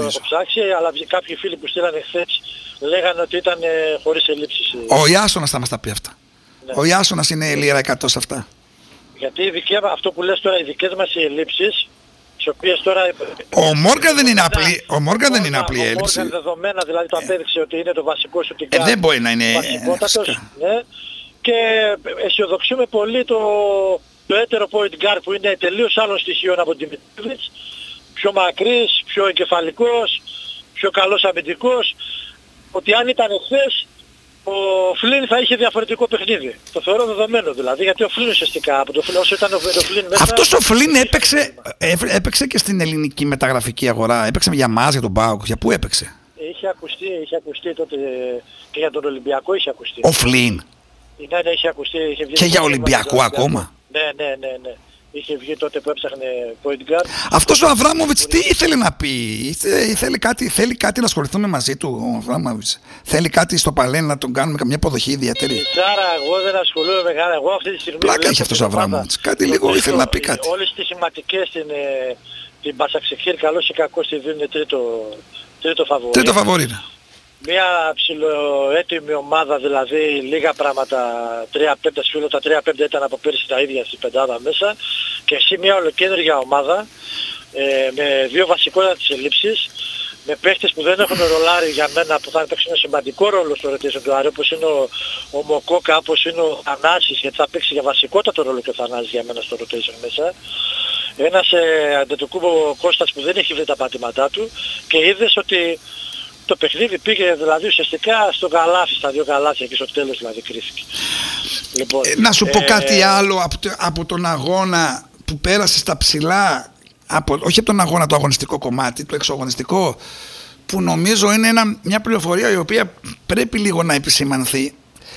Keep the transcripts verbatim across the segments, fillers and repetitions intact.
έχω ψάξει, αλλά κάποιοι φίλοι που στείλανε χθες λέγανε ότι ήταν ε, χωρίς ελλείψεις. Ο Ιάσονας θα μας τα πει αυτά. Ναι. Ο Ιάσονας είναι η λίρα εκατό σε αυτά. Γιατί οι δικές, αυτό που λες τώρα, οι δικές μας οι ελλείψεις, τις οποίες τώρα... Ο Μόργα δεν είναι απλή, ο Μόργα δεν είναι απλή έλλειψη. Ο Μόργα δεδομένα, δηλαδή το απέδειξε ότι είναι το βασικό σου την ε, δεν μπορεί να είναι βασικότατος. Ναι. Και αισιοδοξούμε πολύ το, το έτερο point guard που είναι τελείως άλλων στοιχείων από την Δημητρίδης. Πιο μακρύς, πιο εγκεφαλικός, πιο καλός αμυντικός. Ότι αν ήταν χθες, ο Φλίν θα είχε διαφορετικό παιχνίδι. Το θεωρώ δεδομένο δηλαδή, γιατί ο Φλίν ουσιαστικά από το Φλίν, όσο ήταν ο Φλίν μέσα... Αυτός ο Φλίν έπαιξε, έπαιξε και στην ελληνική μεταγραφική αγορά, έπαιξε για μας, για τον ΠΑΟΚ, για πού έπαιξε? Είχε ακουστεί, είχε ακουστεί τότε και για τον Ολυμπιακό είχε ακουστεί. Ο Φλίν. Ναι, ναι, είχε ακουστεί. Είχε βγει και για Ολυμπιακό ακόμα. Ναι, ναι, ναι, ναι. Είχε βγει τότε που έψαχνε point guard. Αυτός ο Αβράμοβιτς τι ήθελε να πει? Θέλει κάτι, θέλει κάτι να ασχοληθούμε μαζί του ο Αβράμοβιτς? Θέλει κάτι στο παλέν να τον κάνουμε καμιά υποδοχή ιδιαίτερη? Άρα εγώ δεν ασχολούμαι με κανένα. Εγώ αυτή τη στιγμή... Πλάκα έχει αυτός ο Αβράμοβιτς. Κάτι λίγο ήθελε να πει κάτι. Όλες τις σημαντικές την, την Μπασαξεχήρ καλώς ή κακώς τη δίνουν τρίτο, τρίτο φαβορί. Τρίτο φαβορί. Μια ψιλοέτοιμη ομάδα, δηλαδή λίγα πράγματα, τρία πέντε σφύλλο, τα τρία πέντε ήταν από πέρυσι τα ίδια στην πεντάδα μέσα και εσύ μια ολοκέντρια ομάδα ε, με δύο βασικότατες ελλείψεις, με παίχτες που δεν έχουν ρολάρει για μένα που θα παίξουν ένα σημαντικό ρόλο στο rotation του Άρη, όπως είναι ο, ο Μοκόκα, όπως είναι ο Θανάσης, γιατί θα παίξει για βασικότατο ρόλο και ο Θανάσης για μένα στο rotation μέσα. Ένας ε, Αντετοκούμπο Κώστας που δεν έχει βρει τα πατήματά του και είδες ότι το παιχνίδι πήγε δηλαδή ουσιαστικά στο καλάθι, στα δύο καλάθια και στο τέλος δηλαδή κρίθηκε. Λοιπόν, ε, να σου πω ε, κάτι άλλο από, από τον αγώνα που πέρασε στα ψηλά, από, όχι από τον αγώνα το αγωνιστικό κομμάτι, το εξωαγωνιστικό, που νομίζω είναι ένα, μια πληροφορία η οποία πρέπει λίγο να επισημανθεί.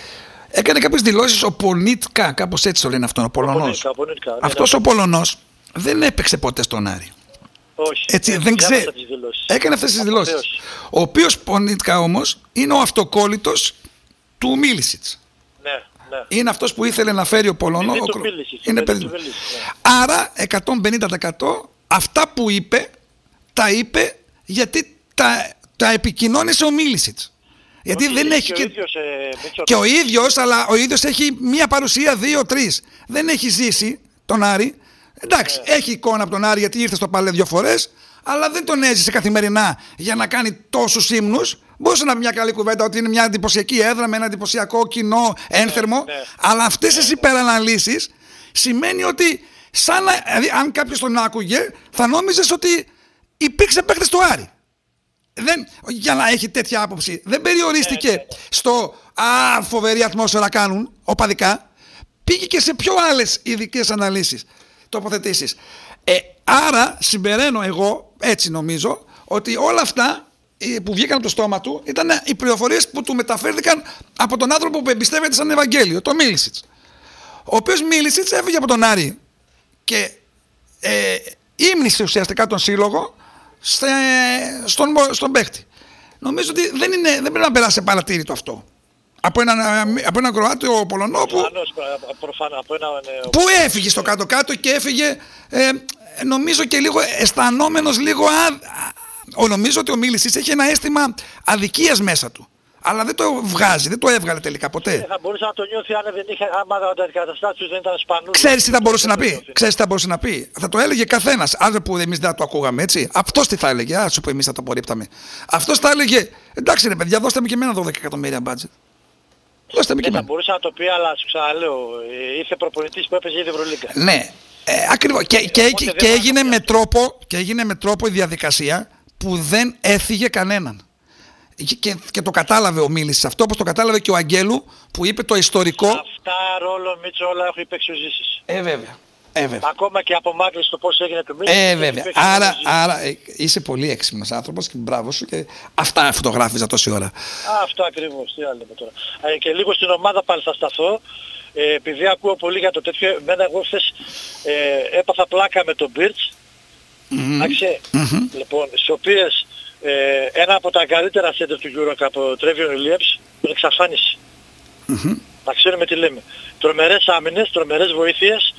Έκανε κάποιες δηλώσεις ο Πονίτκα, κάπως έτσι το λένε αυτόν, ο Πολωνός. Ο Πονίτκα, ναι, αυτός ναι, ο Πολωνός δεν έπαιξε ποτέ στον Άρη. Όχι, έτσι, δεν ξέρει. Έκανε αυτές τις δηλώσεις. Ο οποίος Πονίτκα όμως είναι ο αυτοκόλλητος του Μίλισιτς. Ναι, ναι. Είναι αυτός που ήθελε να φέρει ο Πολωνό. Είναι, ο... το Μίλισιτς, είναι παιδί. Το Μίλισιτς, ναι. Άρα εκατόν πενήντα τοις εκατό αυτά που είπε τα είπε γιατί τα, τα επικοινώνησε ο Μίλισιτς. Γιατί όχι, δεν έχει και, και... Ο ίδιος, ε, και ο ίδιος, αλλά ο ίδιος έχει μία παρουσία δύο-τρεις. Δεν έχει ζήσει τον Άρη. Εντάξει, yeah. έχει εικόνα από τον Άρη γιατί ήρθε στο παλέ δύο φορές, αλλά δεν τον έζησε καθημερινά για να κάνει τόσους ύμνους. Μπορούσε να πει μια καλή κουβέντα ότι είναι μια εντυπωσιακή έδρα με ένα εντυπωσιακό κοινό ένθερμο, yeah, yeah. αλλά αυτές τις yeah, υπεραναλύσεις σημαίνει ότι, σαν να, δηλαδή, αν κάποιος τον άκουγε, θα νόμιζες ότι υπήρξε παίκτες του Άρη. Δεν, για να έχει τέτοια άποψη. Δεν περιορίστηκε yeah, yeah. στο «Α, φοβερή ατμόσφαιρα κάνουν» οπαδικά. Πήγε και σε πιο άλλες ειδικές αναλύσεις. Τοποθετήσεις. Ε, άρα συμπεραίνω εγώ, έτσι νομίζω, ότι όλα αυτά που βγήκαν από το στόμα του ήταν οι πληροφορίες που του μεταφέρθηκαν από τον άνθρωπο που εμπιστεύεται σαν Ευαγγέλιο, τον Μίλισιτς. Ο οποίος Μίλισιτς έφυγε από τον Άρη και ε, ύμνησε ουσιαστικά τον σύλλογο στε, στον, στον παίχτη. Νομίζω ότι δεν, είναι, δεν πρέπει να περάσει παρατήρητο αυτό. Από έναν, από έναν Κροάτιο Πολωνό που, προφανώς, από ένα, ναι, που έφυγε στο κάτω-κάτω και έφυγε ε, νομίζω και λίγο αισθανόμενος λίγο α, α, νομίζω ότι ο Μίλισιτς έχει ένα αίσθημα αδικίας μέσα του, αλλά δεν το βγάζει, δεν το έβγαλε τελικά ποτέ. Ε, θα μπορούσε να το νιώθει αν δεν είχε, άμα τα αντικαταστάσεις δεν ήταν σπανούλες. Ξέρεις τι θα μπορούσε να πει, ξέρεις τι θα μπορούσε να πει, θα το έλεγε καθένας, αν που εμείς δεν το ακούγαμε, έτσι. Αυτός τι θα έλεγε, α, σου που εμείς θα το απορρίπταμε. Αυτός θα έλεγε, εντάξει ρε παιδιά, δώστε μου και εμένα δώδεκα εκατομμύρια μπάτζετ. Δεν θα μπορούσε να το πει, αλλά σου ξαναλέω, ήρθε προπονητής που έπαιζε η Ευρωλίγκα. Ναι, ε, ακριβώς. Και, και, και, και, έγινε με τρόπο, και έγινε με τρόπο η διαδικασία που δεν έφυγε κανέναν. Και, και, και το κατάλαβε ο Μίλης αυτό, όπως το κατάλαβε και ο Αγγέλου που είπε το ιστορικό. Αυτά ρόλο Μίτσο όλα έχουν παίξει ο Ζήσης. Ε, βέβαια. Ε, βέβαια. Ακόμα και από μάκρυνση το πώς έγινε το Μίλης. Ε, βέβαια. Άρα, άρα ε, είσαι πολύ έξυπνος άνθρωπος και μπράβο σου και αυτά φωτογράφιζα τόση ώρα. Α, αυτό ακριβώς. Τι άλλο τώρα. Ε, και λίγο στην ομάδα πάλι θα σταθώ. Ε, επειδή ακούω πολύ για το τέτοιο, εμένα εγώ χθες ε, έπαθα πλάκα με τον Μπίρτς. Mm-hmm. Άξε, mm-hmm. Λοιπόν, στις οποίες ε, ένα από τα καλύτερα σέντερ του Euro από το Τρέβιον Williams τον εξαφάνισε. Mm-hmm. Να ξέρουμε τι λέμε. Τρομερές άμυνες, τρομερές βοήθειες,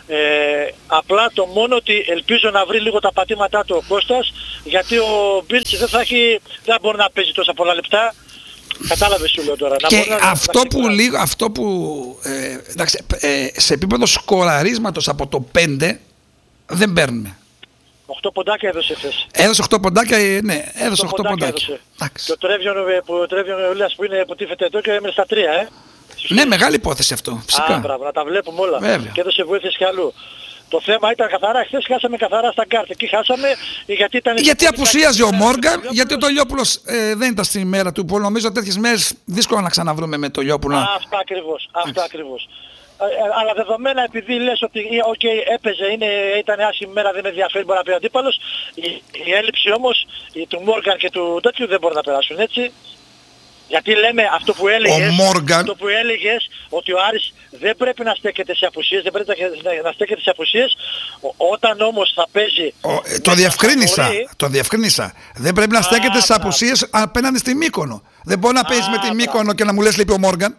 Ε, απλά το μόνο ότι ελπίζω να βρει λίγο τα πατήματά του ο Κώστας, γιατί ο Μπίλτς δεν θα έχει, δεν μπορεί να παίζει τόσα πολλά λεπτά. Κατάλαβες σου λέω τώρα. Και να αυτό, να που λίγο, αυτό που ε, εντάξει, ε, σε επίπεδο σκοραρίσματος από το πέντε δεν παίρνουμε. οκτώ ποντάκια έδωσε χθες. Έδωσε οκτώ ποντάκια, ε, ναι, έδωσε οκτώ ποντάκια. Και ο Τρέβιον που, Τρέβιον, ο Ηλίας που είναι που τίθεται εδώ και έμεινε στα τρία, ε. Ναι, μεγάλη υπόθεση αυτό, φυσικά. Α, μπράβο, να τα βλέπουμε όλα. Βέβαια. Και έδωσε βοήθειες κι αλλού. Το θέμα ήταν καθαρά, χθες χάσαμε καθαρά στα κάρτα. Εκεί χάσαμε γιατί ήταν... Γιατί απουσίαζε ο Μόργαν, γιατί ο Τολιόπουλος ε, δεν ήταν στη μέρα του. Που νομίζω τέτοιες μέρες δύσκολο να ξαναβρούμε με Τολιόπουλο. Αυτό ακριβώς, αυτό ακριβώς. Ε, αλλά δεδομένα επειδή λες ότι okay, έπαιζε, είναι, ήταν άσχημη μέρα, δεν με ενδιαφέρει, μπορεί να πει ο αντίπαλος, η, η έλλειψη όμως η, του Μόργαν και του τέτοιου δεν μπορεί να περάσουν έτσι. Γιατί λέμε αυτό που έλεγες, Morgan... αυτό που έλεγες ότι ο Άρης δεν πρέπει να στέκεται σε απουσίες, δεν πρέπει να στέκεται σε απουσίες, όταν όμως θα παίζει... Ο, ε, το διευκρίνησα, το διευκρίνησα. Δεν πρέπει να στέκεται σε απουσίες απέναντι στη Μύκονο. Δεν μπορεί να παίζεις με τη Μύκονο και να μου λες λείπει ο Μόργαν.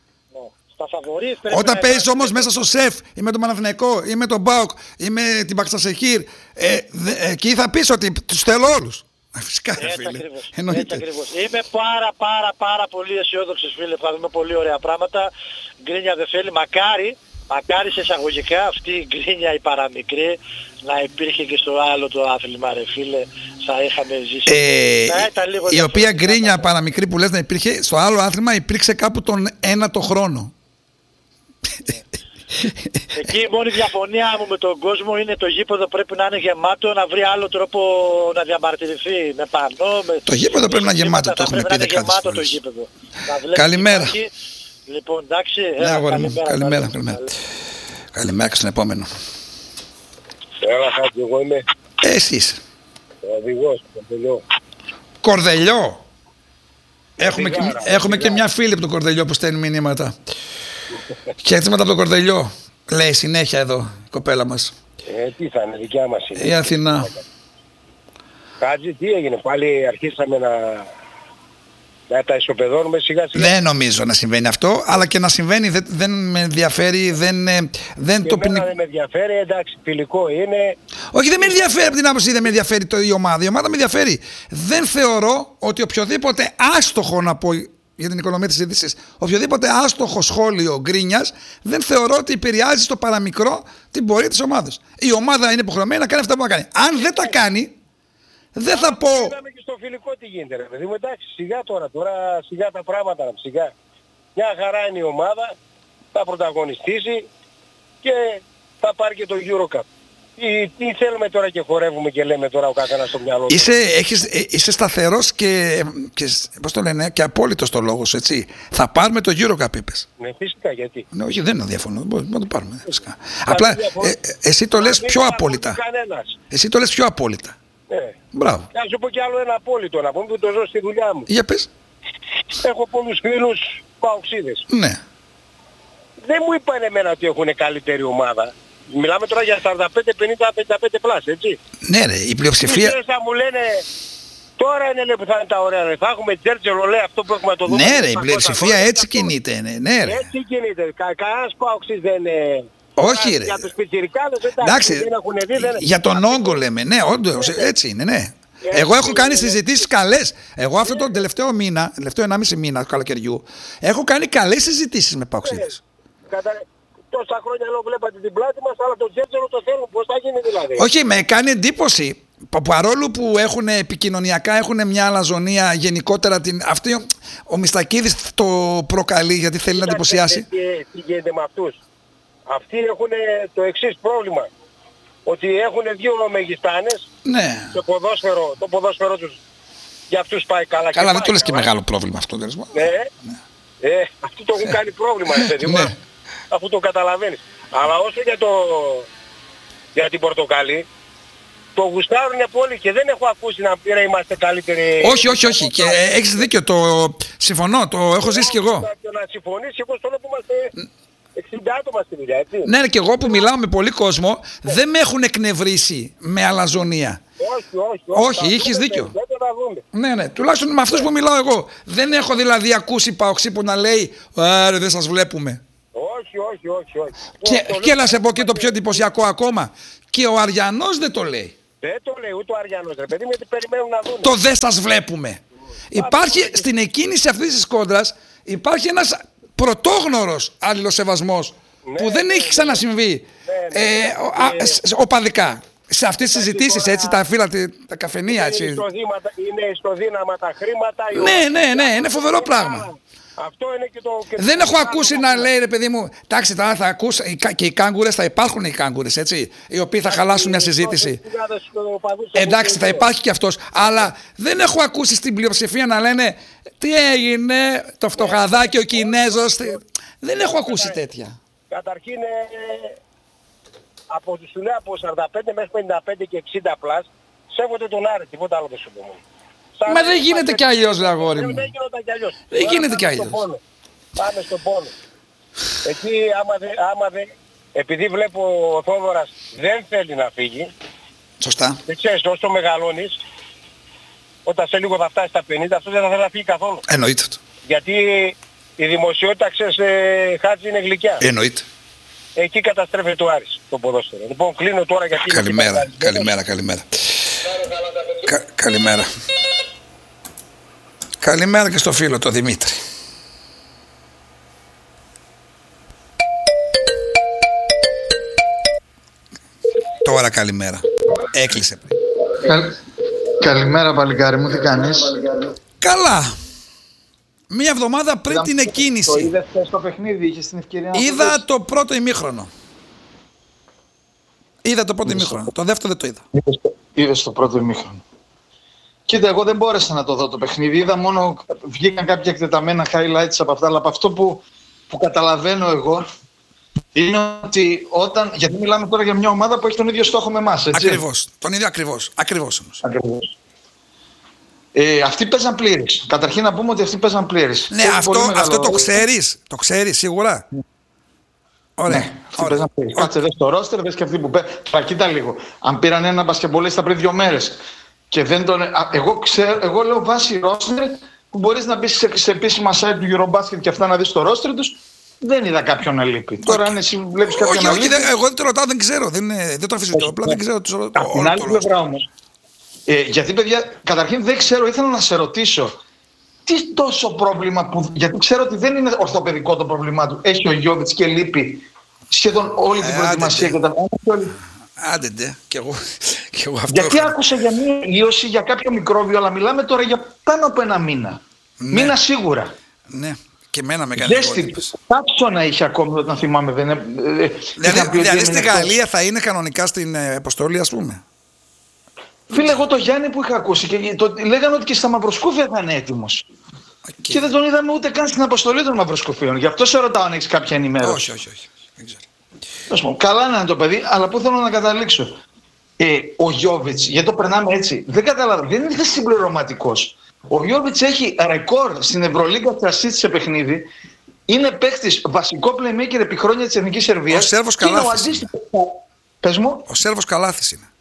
Όταν παίζεις όμως μέσα στο ΣΕΦ ή με τον Παναθηναϊκό ή με τον ΠΑΟΚ ή με την Παξασεχήρ, ε, εκεί θα πεις ότι τους θέλω όλους. Φυσικά, έτσι φίλε. Ακριβώς, Εννοείται. έτσι ακριβώς. Είμαι πάρα πάρα πάρα πολύ αισιόδοξος, φίλε. Θα δούμε πολύ ωραία πράγματα. Γκρίνια δεν θέλει. Μακάρι, μακάρι σε εισαγωγικά αυτή η γκρίνια η παραμικρή να υπήρχε και στο άλλο το άθλημα, ρε φίλε. Θα είχαμε ζήσει. Ε, λίγο η οποία γκρίνια παραμικρή που λες να υπήρχε στο άλλο άθλημα υπήρξε κάπου τον ένα το χρόνο. Εκεί η μόνη διαφωνία μου με τον κόσμο είναι το γήπεδο πρέπει να είναι γεμάτο, να βρει άλλο τρόπο να διαμαρτυρηθεί με πανό. Με... Το γήπεδο πρέπει να είναι γεμάτο, το έχουμε πει δεκάδες φορές. Καλημέρα. Λοιπόν, εντάξει. Ναι, αγόρι μου. Καλημέρα, καλημέρα. Καλημέρα και στον επόμενο. Έλα, Χάτζη, εγώ είμαι. Εσείς. Ο οδηγός, Κορδελιό. Κορδελιό. Έχουμε, και, έχουμε και μια φίλη από τον Κορδελιό που στέλνει μηνύματα. Χαίρετισματα από τον Κορδελιό. Λέει συνέχεια εδώ η κοπέλα μας. Ε, τι θα είναι, δικιά μας είναι. Η Αθηνά. Χάτζη, τι έγινε, πάλι αρχίσαμε να, να τα ισοπεδώνουμε σιγά σιγά. Δεν νομίζω να συμβαίνει αυτό, αλλά και να συμβαίνει δεν, δεν με ενδιαφέρει, δεν, δεν το ποινικό. Δεν με ενδιαφέρει, εντάξει, φιλικό είναι. Όχι, δεν με ενδιαφέρει από την άποψη, δεν με ενδιαφέρει το, η ομάδα. Η ομάδα με ενδιαφέρει. Δεν θεωρώ ότι οποιοδήποτε άστοχο, να πω για την οικονομία της συζήτησης, οποιοδήποτε άστοχο σχόλιο γκρίνιας, δεν θεωρώ ότι επηρεάζει στο παραμικρό την πορεία της ομάδας. Η ομάδα είναι υποχρεωμένη να κάνει αυτά που να κάνει. Αν δεν τα κάνει, δεν θα πω... Είδαμε και στο φιλικό τι γίνεται, ρε παιδί μου, εντάξει, σιγά τώρα, τώρα σιγά τα πράγματα, σιγά. Μια χαρά είναι η ομάδα, θα πρωταγωνιστήσει και θα πάρει και το EuroCup. Τι, τι θέλουμε τώρα και χορεύουμε και λέμε τώρα ο καθένας στο μυαλό του. Είσαι, έχεις, είσαι σταθερός και, και, πώς το λένε, και απόλυτος στο λόγο σου, έτσι. Θα πάρουμε το EuroCup, είπες. Ναι, φυσικά, γιατί. Ναι, όχι, δεν είναι διαφωνώ, μπορούμε να το πάρουμε. Φυσικά. Απλά ε, ε, εσύ το λες πιο απόλυτα. Εσύ το λες πιο απόλυτα. Ναι. Μπράβο. Να σου πω κι άλλο ένα απόλυτο να πούμε που το ζω στη δουλειά μου. Για πες. Έχω πολλούς φίλους παοξίδες. Ναι. Δεν μου είπαν εμένα ότι έχουν καλύτερη ομάδα. Μιλάμε τώρα για σαράντα πέντε πενήντα πενήντα πέντε πλάς, έτσι. Ναι ρε, η πλειοψηφία... Οι θα μου λένε, τώρα είναι που θα είναι τα ωραία, ρε. Θα έχουμε Τζέρτζελο, λέει, αυτό που έχουμε να το δούμε. Ναι ρε, η πλειοψηφία έτσι κινείται, ναι, ναι ρε. Έτσι κινείται, Κα, κανένας παοξής δεν είναι... Όχι ρε. Για τους πιτσιρικάδες, εντάξει, δεν έχουν δει, δεν... Για τον όγκο λέμε, ναι, όντως, έτσι είναι, ναι. Εγώ έχω κάνει συζητήσεις καλές. Εγώ αυτό τον τελευταίο μήνα, τελευταίο ενάμιση μήνα του καλοκαιριού, έχω κάνει καλές συζητήσεις με παοξίδες. Τόσα χρόνια λέω βλέπατε την πλάτη μας, αλλά το Τζέρτζελο το θέλουν. Πώς θα γίνει δηλαδή. Όχι, με κάνει εντύπωση. Παρόλο που έχουν επικοινωνιακά έχουν μια αλαζονία γενικότερα. Την, αυτή, ο Μιστακίδης το προκαλεί γιατί θέλει να εντυπωσιάσει. Τι, τι γίνεται με αυτούς. Αυτοί έχουν το εξής πρόβλημα. Ότι έχουν δύο μεγιστάνες. Ναι. Το ποδόσφαιρο, το ποδόσφαιρο τους για αυτούς πάει καλά. Καλά, δεν το λες και μεγάλο πρόβλημα αυτό. Ναι, ναι. Ε, αυτοί το έχουν κάνει πρόβλημα. Ναι. Αφού το καταλαβαίνεις. Αλλά όσο για, το, για την Πορτοκαλί, το γουστάρουν πολύ και δεν έχω ακούσει να, να είμαστε καλύτεροι. Όχι, όχι, όχι. Και έχεις δίκιο. Το συμφωνώ. Το έχω ζήσει κι εγώ. Και να συμφωνήσεις, εγώ στο λέω που είμαστε εξήντα άτομα στη δουλειά, έτσι. Ναι, και εγώ που μιλάω με πολύ κόσμο, δεν με έχουν εκνευρίσει με αλαζονία. Όχι, όχι. Όχι, όχι είχες δίκιο. Ναι, ναι. Τουλάχιστον με αυτούς που μιλάω εγώ. Δεν έχω δηλαδή ακούσει παοξή που να λέει «Άρε, δεν σας βλέπουμε». Όχι, όχι, όχι, όχι. Και, το και να σε πω και το πιο εντυπωσιακό ακόμα. Και ο Αριανός δεν το λέει. Δεν το λέει ούτε ο Αριανός, ρε παιδί μου, γιατί περιμένουν να δουν. Το δεν σας βλέπουμε. Υπάρχει στην εκκίνηση αυτής της κόντρας, υπάρχει ένας πρωτόγνωρος αλληλοσεβασμός Ναι, που δεν ναι, έχει ξανασυμβεί ναι, ναι, ε, ναι. ο- α, σ- οπαδικά. Σε αυτές τις συζητήσεις, τώρα- έτσι, τα φύλλα, τα καφενεία, Είναι έτσι. ισοδύναμα- Είναι ισοδύναμα τα χρήματα. η Ναι, ομάδα- ναι, ναι, είναι φοβερό πράγμα. Αυτό είναι και το... και Δεν το- έχω ακούσει να λέει, ρε παιδί μου, εντάξει, τώρα θα ακούσει οι κα- και οι κάγκουρες, θα υπάρχουν οι κάγκουρες, έτσι, οι οποίοι θα χαλάσουν μια συζήτηση. Εντάξει, θα υπάρχει και αυτός, αλλά δεν έχω ακούσει στην πλειοψηφία να λένε τι έγινε, το φτωχαδάκι, ο Κινέζος. τι- Δεν έχω ακούσει τέτοια. Καταρχήν, ε, από, σου λέω, από σαράντα πέντε μέχρι πενήντα πέντε και εξήντα πλάς, σέβονται τον Άρη, τίποτα άλλο δεν σου πω. Σαν Μα να δεν είμαστε- γίνεται κι αλλιώς, ρε αγόρι μου. Δεν γινόταν κι αλλιώς. Δεν Τώρα γίνεται κι πάμε στον αλλιώς. πόνο. Πάμε στον πόνο. Εκεί άμα δεν, άμα δεν, επειδή βλέπω ο Θόδωρας δεν θέλει να φύγει, Σωστά. δεν ξέρεις, όσο μεγαλώνεις, όταν σε λίγο θα φτάσει στα πενήντα, αυτό δεν θα θέλει να φύγει καθόλου. Εννοείται αυτό. Γιατί η δημοσιότητα, ξέρεις, ε, Χάτζη, είναι γλυκιά. Εννοείται. Εκεί καταστρέφεται ο Άρης το ποδόσφαιρο. Λοιπόν, κλείνω τώρα γιατί... είναι Καλημέρα, και τα- καλημέρα, καλημέρα. Κα- καλημέρα. Καλημέρα και στο φίλο, το Δημήτρη. Τώρα καλημέρα. Έκλεισε πριν. Καλ... Καλημέρα παλικάρι μου, τι κάνεις? Καλά. Μία εβδομάδα πριν Είδα- την Το εκκίνηση. είδες χθες το παιχνίδι, είχες την ευκαιρία να το Είδα δεις? το πρώτο ημίχρονο. Είδα το πρώτο ημίχρονο. Το δεύτερο δεν το είδα. Είδες το, είδες το πρώτο ημίχρονο. Κοίτα, εγώ δεν μπόρεσα να το δω το παιχνίδι. Είδα μόνο, βγήκαν κάποια εκτεταμένα highlights από αυτά, αλλά από αυτό που, που καταλαβαίνω εγώ είναι ότι όταν. Γιατί μιλάμε τώρα για μια ομάδα που έχει τον ίδιο στόχο με εμάς, έτσι. Ακριβώς. Τον ίδιο ακριβώς. Ακριβώς όμως. Ακριβώς. Ε, αυτοί παίζαν πλήρης. Καταρχήν να πούμε ότι αυτοί παίζαν πλήρης. Ναι, Έχει αυτό, πολύ μεγάλο- αυτό το ξέρεις. Το ξέρεις σίγουρα. Ωραία. Ναι, αυτοί Ωραία. παίζαν πλήρης. Κάτσε, δες το ρόστερ, δες και αυτοί που παίζουν. Τώρα κοίτα λίγο. Αν πήραν ένα μπασκεμπολίστα πριν δύο μέρες και δεν τον. Α, εγώ, ξέρω, εγώ λέω βάση ρόστερ που μπορείς να μπεις σε, σε επίσημα site του Eurobasket και αυτά να δεις το ρόστερ τους. Δεν είδα κάποιον να λείπει. Τώρα, αν εσύ βλέπεις κάποιον Όχι, να όχι, λείπει. δεν- εγώ δεν το ρωτάω, δεν ξέρω. Δεν, είναι- δεν το αφισβητώ. Απλά δεν ξέρω τους- Από όλο την άλλη το πλευρά όμως. Ε, γιατί, παιδιά, καταρχήν δεν ξέρω, ήθελα να σε ρωτήσω. Τι τόσο πρόβλημα που. Γιατί ξέρω ότι δεν είναι ορθοπαιδικό το πρόβλημά του. Έχει ο Γιώβιτς και λείπει σχεδόν όλη την Ε, προετοιμασία άντε, και τα. Όλη- Άντε, ντε, κι εγώ, κι εγώ αυτό. Γιατί έχω. άκουσα για μία ίωση για κάποιο μικρόβιο, αλλά μιλάμε τώρα για πάνω από ένα μήνα. Ναι. Μήνα σίγουρα. Ναι, και εμένα με κάνει Ζέστη. εντύπωση. Τάξονα είχε ακόμη όταν θυμάμαι. Δεν, ε, ε, είχαν Δηλαδή, πει ότι δηλαδή έμεινε στη εκτός. Γαλλία θα είναι κανονικά στην ε, αποστολή, ας πούμε. Φίλε, εγώ το Γιάννη που είχα ακούσει και το, λέγανε ότι και στα Μαυροσκούφια θα είναι έτοιμος. Οκ. Και δεν τον είδαμε ούτε καν στην αποστολή των Μαυροσκουφίων. Γι' αυτό σε ρωτάω αν έχει κάποια ενημέρωση. Όχι, όχι, όχι. Δεν ξέρω. Τέλος πάντων, καλά να είναι το παιδί, αλλά πού θέλω να καταλήξω. Ε, ο Γιώβιτς, γιατί το περνάμε έτσι, δεν καταλαβαίνω, δεν είναι συμπληρωματικός. Ο Γιώβιτς έχει ρεκόρ στην Ευρωλίγκα τρασίτ σε παιχνίδι. Είναι παίχτης βασικό playmaker επί χρόνια της Εθνικής Σερβίας. Ο Σέρβος και είναι ο Καλάθης αντίστοιχος. Πες μου. Ο Σέρβος Καλάθης είναι.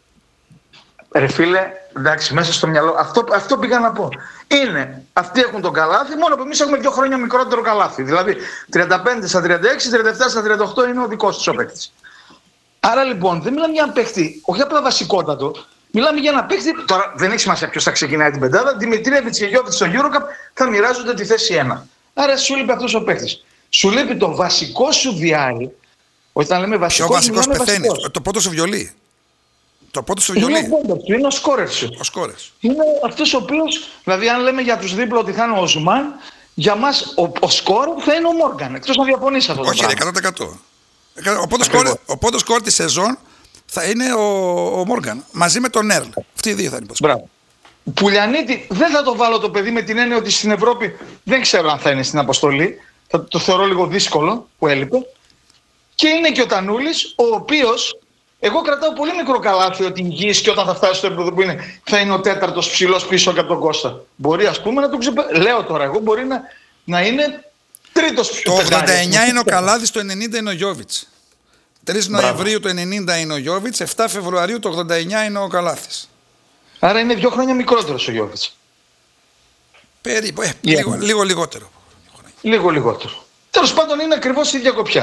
Ρε φίλε, εντάξει, μέσα στο μυαλό. Αυτό, αυτό πήγα να πω. Είναι, αυτοί έχουν τον καλάθι, μόνο που εμείς έχουμε δύο χρόνια μικρότερο καλάθι. Δηλαδή τριάντα πέντε στα τριάντα έξι, τριάντα επτά στα τριάντα οκτώ είναι ο δικός τους ο παίκτης. Άρα λοιπόν δεν μιλάμε για ένα παίκτη, όχι απλά βασικότατο. Μιλάμε για ένα παίκτη. Τώρα δεν έχει σημασία ποιος θα ξεκινάει την πεντάδα. Δημητρέβιτς και Γιώβιτς στο EuroCup θα μοιράζονται τη θέση ένα. Άρα σου λείπει αυτός ο παίκτης. Σου λείπει το βασικό σου διάρρη. Όταν λέμε Πιο βασικό, βασικός μιλάμε πεθαίνει. βασικός. Το πρώτο σου βιολί. Το πρώτο σου Είναι βιολί. ο πόντος του, είναι ο σκόρερ σου. Ο σκόρες. Είναι αυτός ο οποίος, δηλαδή αν λέμε για τους δίπλα ότι θα είναι ο Οσμάν, για μας ο, ο σκόρερ θα είναι ο Μόργαν. Εκτός να διαφωνείς αυτό το Όχι, ρε, πράγμα. εκατό τοις εκατό. Ο πρώτος Ακριβώς. σκόρ- Ο πρώτος σκόρ της σεζόν θα είναι ο, ο Μόργαν. Μαζί με τον Έρλ. Αυτοί οι δύο θα είναι. Μπράβο. Πουλιανίτη δεν θα το βάλω το παιδί με την έννοια ότι στην Ευρώπη δεν ξέρω αν θα είναι στην αποστολή. Θα το θεωρώ λίγο δύσκολο που έλειπε. Και είναι και ο Τανούλης, ο οποίος εγώ κρατάω πολύ μικρό καλάθι ότι υγιής και όταν θα φτάσει στο επίπεδο που είναι θα είναι ο τέταρτος ψηλός πίσω και από τον Κώστα. Μπορεί ας πούμε να τον ξεπεράσει. Λέω τώρα εγώ μπορεί να, να είναι τρίτος πιο Το ογδόντα εννιά είναι ο Καλάδης, το ενενήντα είναι ο Γιώβιτς. τρεις Νοεμβρίου το ενενήντα είναι ο Γιώβιτς, επτά Φεβρουαρίου το ογδόντα εννιά είναι ο Καλάθης. Άρα είναι δύο χρόνια μικρότερος ο Γιώβιτς. Περίπου, ε, Yeah. λίγο, λίγο λιγότερο. Λίγο λιγότερο. Τέλος πάντων είναι ακριβώς η ίδια κοπιά.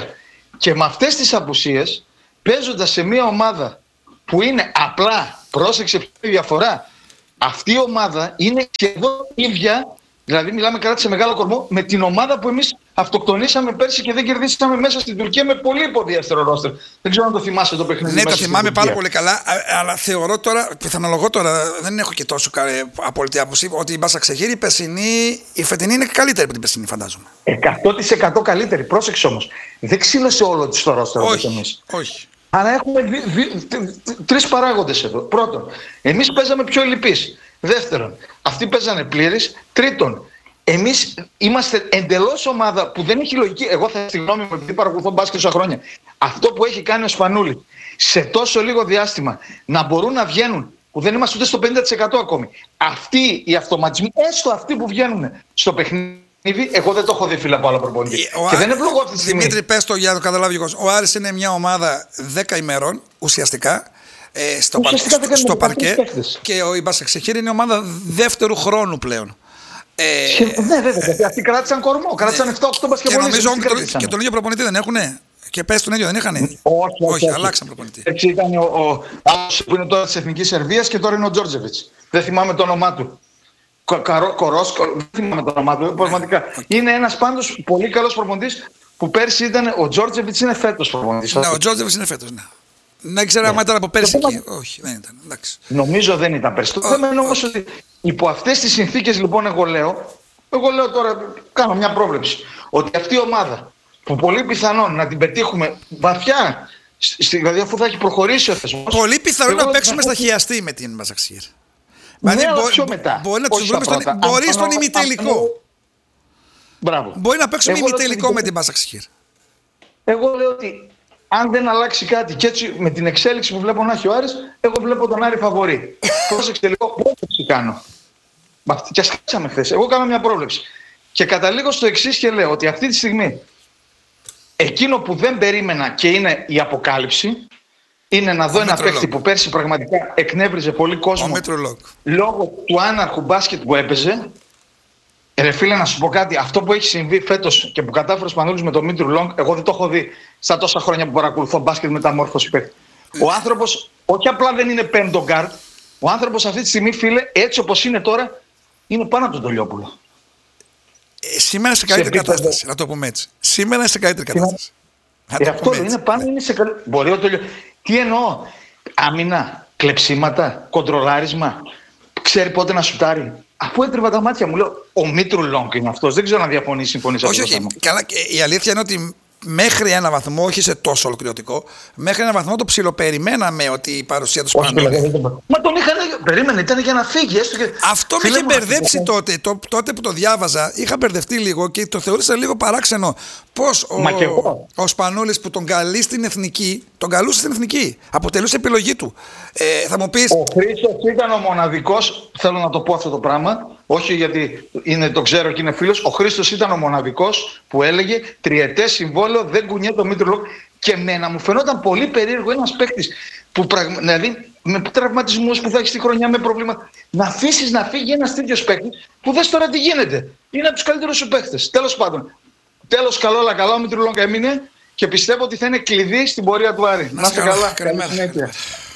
Και με αυτές τις απουσίες, παίζοντας σε μια ομάδα που είναι απλά, πρόσεξε ποια διαφορά, αυτή η ομάδα είναι σχεδόν ίδια, δηλαδή μιλάμε κατά σε μεγάλο κορμό, με την ομάδα που εμείς αυτοκτονήσαμε πέρσι και δεν κερδίσαμε μέσα στην Τουρκία με πολύ υποδιέστερο ρόστερ. Δεν ξέρω αν το θυμάσαι το παιχνίδι. Ναι, το θυμάμαι πάρα πολύ καλά, αλλά θεωρώ τώρα, πιθανολογώ τώρα, δεν έχω και τόσο απόλυτη άποψη, ότι η Μπασαξεχήρη, η περσινή, η φετινή είναι καλύτερη από την περσινή, φαντάζομαι. εκατό τοις εκατό καλύτερη. Πρόσεξε όμως. Δεν ξύλωσε όλο της το ρόστερ. Όχι, όχι. Αλλά έχουμε δι, δι, τρεις παράγοντες εδώ. Πρώτον, εμείς παίζαμε πιο ελλειπείς. Δεύτερον, αυτοί παίζανε πλήρης. Τρίτον, εμείς είμαστε εντελώς ομάδα που δεν έχει λογική. Εγώ θα στη γνώμη μου, επειδή παρακολουθώ μπάσκετ τόσα χρόνια, αυτό που έχει κάνει ο Σπανούλης σε τόσο λίγο διάστημα να μπορούν να βγαίνουν, που δεν είμαστε ούτε στο πενήντα τοις εκατό ακόμη, αυτοί οι αυτοματισμοί, έστω αυτοί που βγαίνουν στο παιχνίδι, εγώ δεν το έχω δει, φίλε, από άλλο προπονητή. Και δεν ευλογώ αυτή τη στιγμή. Δημήτρη, πες το για να το καταλάβει ο Ο Άρης είναι μια ομάδα δέκα ημερών ουσιαστικά ε, στο, ουσιαστικά πα, στο, στο παρκέ. Και ο Μπασαξεχήρη είναι ομάδα δεύτερου χρόνου πλέον. Ε, ναι, βέβαια. Γιατί αυτοί κράτησαν κορμό. Κράτησαν επτά οκτώ μπασκετμπολίστες. Και νομίζω και, και τον ίδιο προπονητή δεν έχουνε. Και πες τον ίδιο δεν είχανε. Όχι, όχι, όχι, αλλάξαν προπονητή. Έτσι ήταν ο, ο άλλος που είναι τώρα της Εθνικής Σερβίας και τώρα είναι ο Τζόρτζεβιτς. Δεν θυμάμαι το όνομά του. Κορόσκο, δεν θυμάμαι το όνομά του, πραγματικά. Okay. Είναι ένας πάντως πολύ καλός προπονητής που πέρσι ήταν. Ο Τζόρτζεβιτς είναι φέτος προπονητής. Ναι, ο Τζόρτζεβιτς είναι φέτος, ναι. Δεν ξέρω αν ήταν από πέρσι εκεί. Όχι, δεν ήταν. Εντάξει. Νομίζω δεν ήταν πέρσι. Το θέμα είναι όμως ότι υπό αυτές τις συνθήκες, λοιπόν, εγώ λέω, εγώ λέω τώρα, κάνω μια πρόβλεψη, ότι αυτή η ομάδα που πολύ πιθανόν να την πετύχουμε βαθιά, δηλαδή αφού θα έχει προχωρήσει ο θεσμός. Πολύ πιθανόν να παίξουμε στα χιαστή με την Μπασαξεχήρη. Ναι, δηλαδή, μπο, πιο μετά. Μπορεί να τους βρούμε στον, μπορεί στον ημιτελικό. Μπράβο. Μπορεί να παίξουμε ημιτελικό με την Μπασαξεχήρη. Εγώ λέω ότι αν δεν αλλάξει κάτι και έτσι με την εξέλιξη που βλέπω να έχει ο Άρης, εγώ βλέπω τον Άρη φαβορί. Πρόσεξε λίγο, πρόβλεψη κάνω. Και ας κάτσαμε χθες. Εγώ κάνω μια πρόβλεψη. Και καταλήγω στο εξής και λέω ότι αυτή τη στιγμή εκείνο που δεν περίμενα και είναι η αποκάλυψη είναι να δω ένα παίκτη που πέρσι πραγματικά εκνεύριζε πολύ κόσμο λόγω του άναρχου μπάσκετ που έπαιζε. Ρε φίλε, να σου πω κάτι, αυτό που έχει συμβεί φέτος και που κατάφερε ο Σπανούλης με τον Μήτρου Λόγκ, εγώ δεν το έχω δει στα τόσα χρόνια που παρακολουθώ μπάσκετ μεταμόρφωση παίκτη. Ο άνθρωπος όχι απλά δεν είναι πέμπτο γκάρτ, ο άνθρωπος αυτή τη στιγμή, φίλε, έτσι όπως είναι τώρα, είναι πάνω από τον Τολιόπουλο. Ε, σήμερα σε καλύτερη σε κατάσταση, να το πούμε έτσι. Σήμερα είναι σε καλύτερη κατάσταση. Ε, αυτό είναι πάνω, είναι σε καλύτερη. Μπορεί ο Τολιόπουλο. Τι εννοώ, άμυνα, κλεψίματα, κοντρολάρισμα, ξέρει πότε να σουτάρει. Αφού έτριβα τα μάτια μου, λέω, ο Μήτρου Λόγκ είναι αυτός. Δεν ξέρω αν διαφωνεί, συμφωνεί. Όχι, όχι. Καλά, η αλήθεια είναι ότι μέχρι ένα βαθμό, όχι σε τόσο ολοκληρωτικό, μέχρι ένα βαθμό το ψιλοπεριμέναμε ότι η παρουσία του Σπανούλη. Μα τον είχαν. Περίμενε, ήταν για να φύγει. Έστω και... Αυτό με είχε μπερδέψει τότε. Το, τότε που το διάβαζα, είχα μπερδευτεί λίγο και το θεώρησα λίγο παράξενο. Πώς ο, ο Σπανούλης που τον καλεί στην εθνική, τον καλούσε στην εθνική. Αποτελούσε επιλογή του. Ε, θα μου πεις... Ο Χρήστος ήταν ο μοναδικός, θέλω να το πω αυτό το πράγμα, όχι γιατί είναι, το ξέρω και είναι φίλος, ο Χρήστος ήταν ο μοναδικός που έλεγε τριετές συμβόλαιο, δεν κουνιέται το Μήτρου Λόγκ. Και εμένα μου φαινόταν πολύ περίεργο ένας παίκτης που πραγμα... δηλαδή, με τραυματισμούς που θα έχει στη χρονιά, με προβλήματα, να αφήσεις να φύγει ένας τέτοιος παίκτης που δες τώρα τι γίνεται. Είναι από τους καλύτερους σου παίκτες. Τέλος πάντων. Τέλος, καλό, αλλά καλά, ο Μήτρου Λόγκ έμεινε και πιστεύω ότι θα είναι κλειδί στην πορεία του Άρη. Να είστε καλά. Καλή συνέχεια.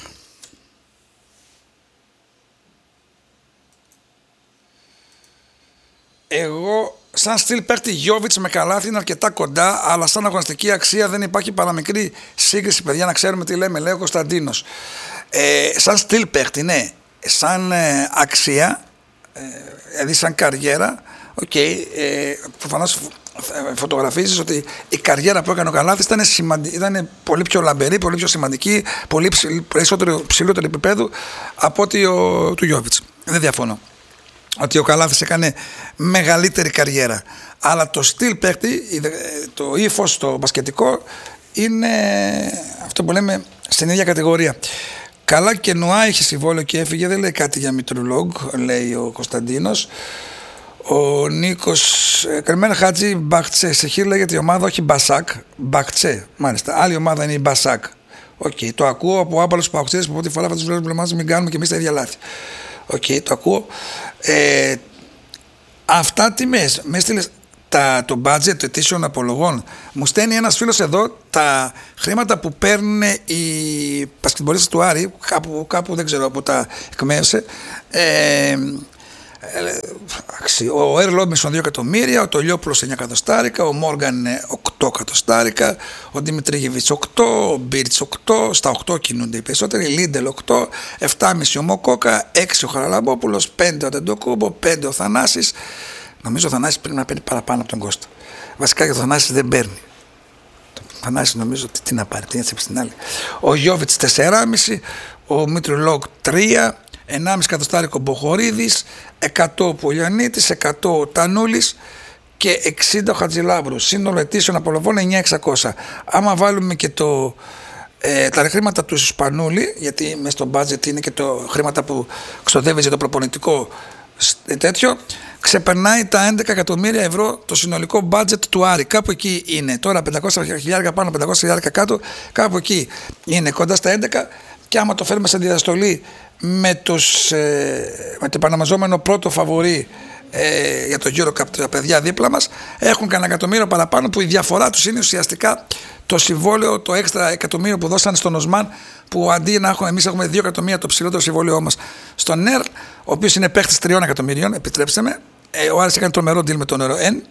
Εγώ, σαν στυλ παίκτη Γιόβιτς με καλάθι είναι αρκετά κοντά, αλλά σαν αγωνιστική αξία δεν υπάρχει παραμικρή σύγκριση, παιδιά, να ξέρουμε τι λέμε, λέει ο Κωνσταντίνος. Ε, σαν στυλ παίκτη, ναι. Σαν ε, αξία, ε, δηλαδή σαν καριέρα, οκ, okay, ε, προφανώς φωτογραφίζεις ότι η καριέρα που έκανε ο Καλάθης ήταν, σημαντι... ήταν πολύ πιο λαμπερή, πολύ πιο σημαντική, πολύ περισσότερο ψηλότερο επίπεδο από ότι ο του Γιόβιτς. Δεν διαφωνώ ότι ο Καλάθης έκανε μεγαλύτερη καριέρα. Αλλά το στυλ παίκτη, το ύφος, το μπασκετικό είναι αυτό που λέμε στην ίδια κατηγορία. Καλά και Νουά είχε συμβόλαιο και έφυγε, δεν λέει κάτι για Μήτρου Λόγκ, λέει ο Κωνσταντίνος. Ο Νίκος, καλημέρα Χάτζη, Μπαχτσέ. Σε χείρ λέγεται η ομάδα, όχι Μπασάκ, Μπαχτσέ. Μάλιστα, άλλη ομάδα είναι η Μπασάκ. Οκ, okay, το ακούω από άμπαλους παοξίδες που πρώτη φορά θα τους βλέπουμε εμάς, μην κάνουμε και εμείς τα ίδια λάθη. Οκ, okay, το ακούω. Ε, αυτά τι μες, με έστειλες τα, το budget των ετήσιων απολογών. Μου στέλνει ένας φίλος εδώ τα χρήματα που παίρνουν οι μπασκετμπολίστες του Άρη, κάπου, κάπου δεν ξέρω από τα εκμέωσε. Ε, ο Ερλό με δύο εκατομμύρια, ο Τολιόπουλος εννιά εκατοστάρικα, ο Μόργαν οκτώ εκατοστάρικα, ο Δημητρίγεβιτς οκτώ, ο Μπίρτς οκτώ, στα οκτώ κινούνται οι περισσότεροι, Λίντελ οκτώ, επτά κόμμα πέντε ο Μοκόκα, έξι ο Χαραλαμπόπουλος, πέντε ο Τεντοκούμπο, πέντε ο Θανάσης. Νομίζω ο Θανάσης πρέπει να παίρνει παραπάνω από τον Κώστα. Βασικά και ο Θανάσης δεν παίρνει. Ο Θανάσης νομίζω ότι τι να πάρει, τι να τσέψει την άλλη. Ο Γιώβιτς τέσσερα κόμμα πέντε, ο Μήτρου τρία, ενάμιση εκατοστάρικο Μποχορίδης, εκατό ο Πολιανίτης, εκατό ο Τανούλης και εξήντα ο Χατζηλάβρου. Σύνολο ετήσιων απολαβών εννιά χιλιάδες εξακόσια. Άμα βάλουμε και το, ε, τα χρήματα του Ισπανούλη, γιατί μέσα στο budget είναι και το χρήματα που ξοδεύει για το προπονητικό τέτοιο, ξεπερνάει τα έντεκα εκατομμύρια ευρώ το συνολικό budget του Άρη. Κάπου εκεί είναι. Τώρα πεντακόσια χιλιάδες πάνω, πεντακόσια χιλιάδες κάτω, κάπου εκεί είναι κοντά στα έντεκα. Και άμα το φέρουμε σε διαστολή με, τους, ε, με το επαναμαζόμενο πρώτο φαβορί ε, για το EuroCup, τα παιδιά δίπλα μας έχουν κανένα εκατομμύριο παραπάνω, που η διαφορά τους είναι ουσιαστικά το συμβόλαιο, το έξτρα εκατομμύριο που δώσαν στον Οσμάν, που αντί να έχουμε, εμείς έχουμε δύο εκατομμύρια το ψηλότερο συμβόλαιό μας στον ΕΡ, ο οποίος είναι παίχτης τριών εκατομμυρίων, επιτρέψτε με. Ε, ο Άρης έκανε τρομερό deal με τον ΕΡΟΕΝ.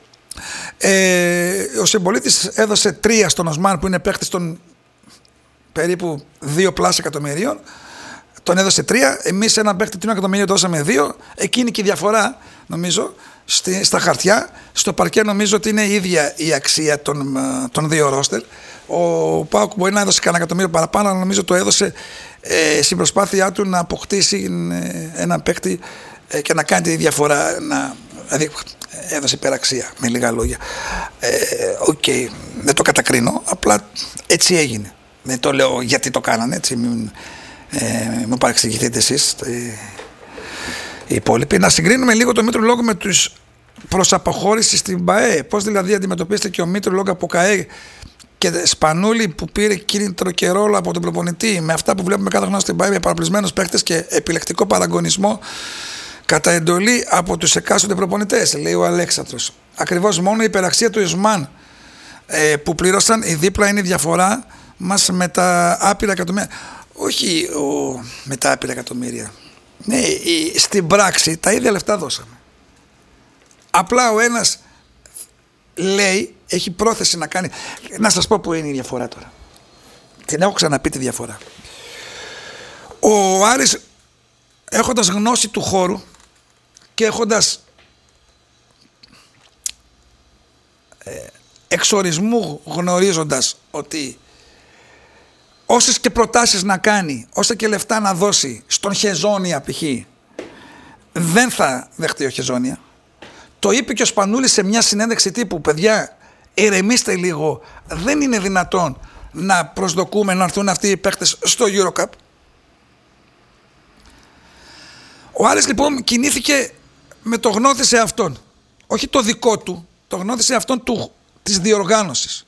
Ε, ο συμπολίτης έδωσε τρία στον Οσμάν, που είναι παίχτης των περίπου δύο πλάσια εκατομμυρίων. Τον έδωσε τρία. Εμείς έναν παίχτη τριών εκατομμυρίων δώσαμε δύο. Εκείνη και η διαφορά, νομίζω, στη, στα χαρτιά. Στο παρκέ νομίζω ότι είναι η ίδια η αξία των, των δύο ρόστερ. Ο ΠΑΟΚ μπορεί να έδωσε κανένα εκατομμύριο παραπάνω, αλλά νομίζω το έδωσε ε, στην προσπάθειά του να αποκτήσει ε, έναν παίχτη ε, και να κάνει τη διαφορά. Να, δηλαδή έδωσε υπεραξία, με λίγα λόγια. Οκ, ε, okay, δεν το κατακρίνω, απλά έτσι έγινε. Δεν το λέω γιατί το κάνανε, έτσι, μην ε, μου παρεξηγηθείτε εσείς ε, οι υπόλοιποι. Να συγκρίνουμε λίγο το Μήτρο Λόγκο με τους προς αποχώρηση στην ΠΑΕ. Πώς δηλαδή αντιμετωπίζεται και ο Μήτρο Λόγκο από ΚΑΕ και Σπανούλη, που πήρε κίνητρο και ρόλο από τον προπονητή, με αυτά που βλέπουμε κάθε χρόνο στην ΠΑΕ, με παραπλησμένους παίχτες και επιλεκτικό παραγωνισμό κατά εντολή από τους εκάστοτε προπονητές, λέει ο Αλέξανδρος. Ακριβώς μόνο η υπεραξία του Ισμάν ε, που πλήρωσαν, η δίπλα είναι η διαφορά μας με τα άπειρα εκατομμύρια. Όχι ο, με τα άπειρα εκατομμύρια. Ναι, η, στην πράξη τα ίδια λεφτά δώσαμε. Απλά ο ένας λέει, έχει πρόθεση να κάνει. Να σας πω που είναι η διαφορά τώρα. Την έχω ξαναπεί τη διαφορά. Ο Άρης, έχοντας γνώση του χώρου και έχοντας ε, εξορισμού γνωρίζοντας ότι όσες και προτάσεις να κάνει, όσα και λεφτά να δώσει στον Χεζόνια π.χ. δεν θα δεχτεί ο Χεζόνια. Το είπε και ο Σπανούλης σε μια συνέντευξη τύπου, παιδιά, ηρεμήστε λίγο, δεν είναι δυνατόν να προσδοκούμε να έρθουν αυτοί οι παίχτες στο EuroCup. Ο Άρης λοιπόν κινήθηκε με το γνώθι σε αυτόν, όχι το δικό του, το γνώθι σε αυτόν του, της διοργάνωσης.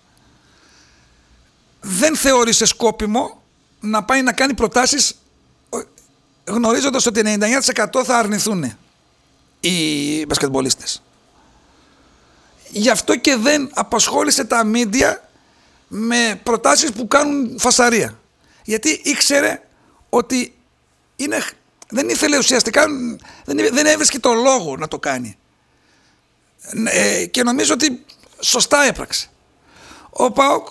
Δεν θεώρησε σκόπιμο να πάει να κάνει προτάσεις γνωρίζοντας ότι ενενήντα εννιά τοις εκατό θα αρνηθούν οι μπασκετμπολίστες. Γι' αυτό και δεν απασχόλησε τα μίντια με προτάσεις που κάνουν φασαρία. Γιατί ήξερε ότι είναι, δεν ήθελε ουσιαστικά, δεν, δεν έβρισκε το λόγο να το κάνει. Ε, και νομίζω ότι σωστά έπραξε. Ο ΠΑΟΚ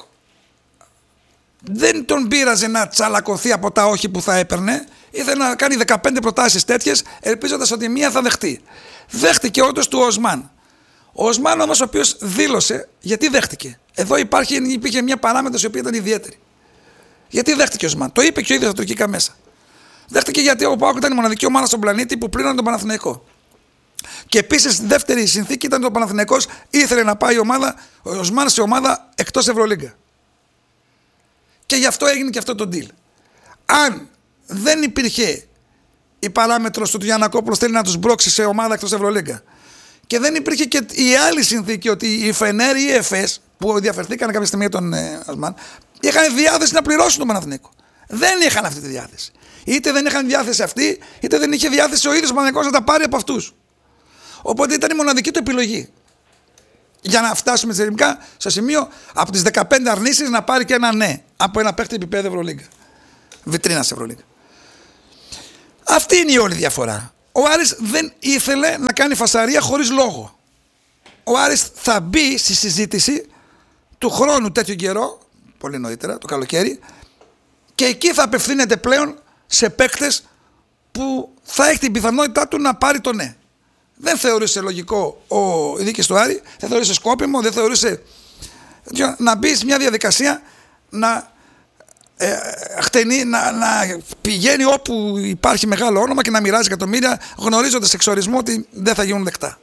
δεν τον πείραζε να τσαλακωθεί από τα όχι που θα έπαιρνε. Ήθελε να κάνει δεκαπέντε προτάσεις τέτοιες, ελπίζοντας ότι μία θα δεχτεί. Δέχτηκε όντως του Οσμάν. Ο Οσμάν όμως, ο οποίος δήλωσε, γιατί δέχτηκε. Εδώ υπάρχει, υπήρχε μια παράμετρος η οποία ήταν ιδιαίτερη. Γιατί δέχτηκε ο Οσμάν. Το είπε και ο ίδιος στα τουρκικά μέσα. Δέχτηκε γιατί ο ΠΑΟΚ ήταν η μοναδική ομάδα στον πλανήτη που πλήρωνε τον Παναθηναϊκό. Και επίσης, δεύτερη συνθήκη ήταν ότι ο Παναθηναϊκός ήθελε να πάει η ομάδα, ο Οσμάν σε ομάδα εκτός Ευρωλίγκα. Και γι' αυτό έγινε και αυτό το deal. Αν δεν υπήρχε η παράμετρος του ότι ο Γιαννακόπουλος θέλει να τους μπρώξει σε ομάδα εκτός Ευρωλίγκα και δεν υπήρχε και η άλλη συνθήκη ότι η Φενέρ ή η ΕΦΕΣ που διαφερθήκαν κάποια στιγμή τον ε, Οσμάν είχαν διάθεση να πληρώσουν τον Παναθηναϊκό. Δεν είχαν αυτή τη διάθεση. Είτε δεν είχαν διάθεση αυτή, είτε δεν είχε διάθεση ο ίδιος ο Παναθηναϊκός να τα πάρει από αυτούς. Οπότε ήταν η μοναδική του επιλογή. Για να φτάσουμε τελικά στο σημείο από τις δεκαπέντε αρνήσεις να πάρει και ένα ναι από ένα παίχτη επίπεδο Ευρωλίγκα. Βιτρίνας Ευρωλίγκα. Αυτή είναι η όλη διαφορά. Ο Άρης δεν ήθελε να κάνει φασαρία χωρίς λόγο. Ο Άρης θα μπει στη συζήτηση του χρόνου τέτοιο καιρό, πολύ νωρίτερα, το καλοκαίρι, και εκεί θα απευθύνεται πλέον σε παίκτες που θα έχει την πιθανότητά του να πάρει το ναι. Δεν θεωρούσε λογικό ο διοίκητης του Άρη, δεν θεωρούσε σκόπιμο, δεν θεωρούσε να μπει σε μια διαδικασία να, ε, χτενεί, να, να πηγαίνει όπου υπάρχει μεγάλο όνομα και να μοιράζει εκατομμύρια, γνωρίζοντας εξ ορισμού ότι δεν θα γίνουν δεκτά.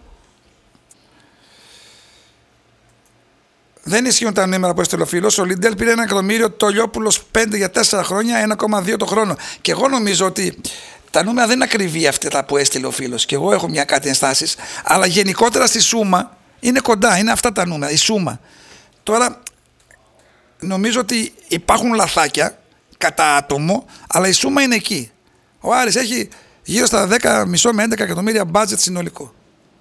Δεν ισχύουν τα νούμερα που έστειλε ο φίλος. Ο Λιντέλ πήρε ένα εκατομμύριο, το Λιόπουλος πέντε για τέσσερα χρόνια, ένα κόμμα δύο το χρόνο. Και εγώ νομίζω ότι τα νούμερα δεν είναι ακριβή αυτά που έστειλε ο φίλος. Και εγώ έχω μια κάτι ενστάσεις. Αλλά γενικότερα στη σούμα είναι κοντά. Είναι αυτά τα νούμερα, η σούμα. Τώρα νομίζω ότι υπάρχουν λαθάκια κατά άτομο, αλλά η σούμα είναι εκεί. Ο Άρης έχει γύρω στα δέκα κόμμα πέντε με έντεκα εκατομμύρια budget συνολικό.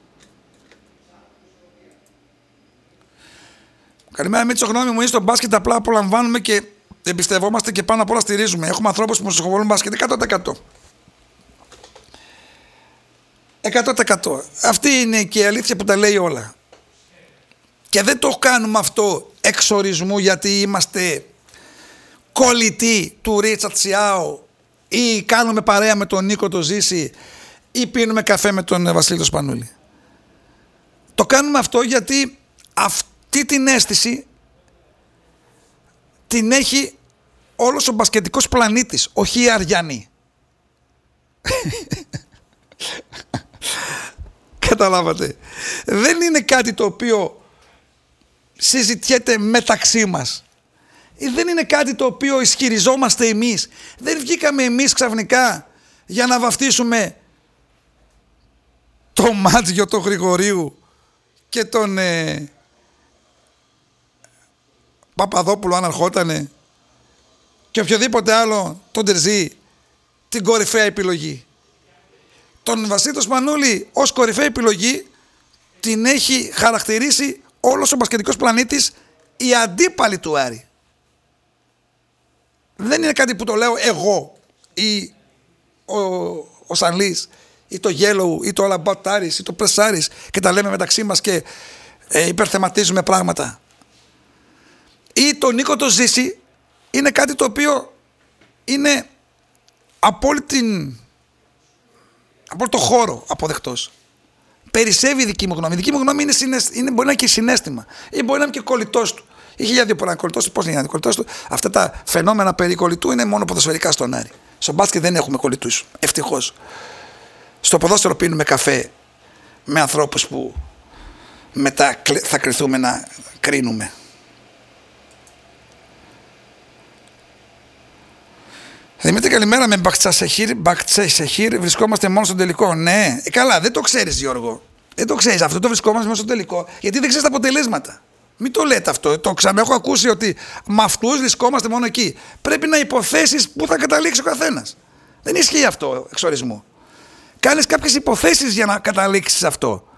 Καλημέρα, Μίτσο, γνώμη μου είναι στο μπάσκετ. Απλά απολαμβάνουμε και εμπιστευόμαστε και πάνω απ' όλα στηρίζουμε. Έχουμε ανθρώπους που μας σχολούν μπάσκετ εκατό τοις εκατό. εκατό τοις εκατό. Αυτή είναι και η αλήθεια που τα λέει όλα. Και δεν το κάνουμε αυτό εξ ορισμού γιατί είμαστε κολλητοί του Ρίτσαρτ Σιάο ή κάνουμε παρέα με τον Νίκο το Ζήση ή πίνουμε καφέ με τον Βασίλη το Σπανούλη. Το κάνουμε αυτό γιατί αυτή την αίσθηση την έχει όλος ο μπασκετικός πλανήτης, όχι οι Αριανοί. Καταλάβατε. Δεν είναι κάτι το οποίο συζητιέται μεταξύ μας. Δεν είναι κάτι το οποίο ισχυριζόμαστε εμείς. Δεν βγήκαμε εμείς ξαφνικά για να βαφτίσουμε το Μάτζιο το Γρηγορίου και τον ε, Παπαδόπουλο αν αρχότανε και οποιοδήποτε άλλο, τον Τερζή, την κορυφαία επιλογή. Τον Βασίλη Σπανούλη ως κορυφαία επιλογή την έχει χαρακτηρίσει όλος ο μπασκετικός πλανήτης, οι αντίπαλοι του Άρη. Δεν είναι κάτι που το λέω εγώ ή ο, ο Σανλής ή το Yellow ή το All About Aris ή το Press Aris και τα λέμε μεταξύ μας και ε, υπερθεματίζουμε πράγματα. Ή το Νίκο το Ζήση είναι κάτι το οποίο είναι από όλη την από όλο το χώρο αποδεκτός. Περισσεύει η δική μου γνώμη. Η δική μου γνώμη είναι, συναισ... είναι μπορεί να είναι και συναίσθημα ή μπορεί να είναι και κολλητός του. Ή χιλιάδιο μπορεί να είναι κολλητός του. Πώς είναι κολλητός του. Αυτά τα φαινόμενα περί κολλητού είναι μόνο ποδοσφαιρικά στον Άρη. Στο μπάσκετ δεν έχουμε κολλητούς. Ευτυχώς. Στο ποδόσφαιρο πίνουμε καφέ με ανθρώπους που μετά θα κληθούμε να κρίνουμε. Δημήτρη, καλημέρα. Με Μπακτσασεχήρ, Μπακτσασεχήρ βρισκόμαστε μόνο στον τελικό. Ναι, ε, καλά, δεν το ξέρεις, Γιώργο. Δεν το ξέρεις. Αυτό το βρισκόμαστε μόνο στον τελικό, γιατί δεν ξέρεις τα αποτελέσματα. Μην το λέτε αυτό. Το ξαναέχω ακούσει ότι με αυτούς βρισκόμαστε μόνο εκεί. Πρέπει να υποθέσεις πού θα καταλήξει ο καθένας. Δεν ισχύει αυτό εξ ορισμού. Κάνεις κάποιες υποθέσεις για να καταλήξεις αυτό.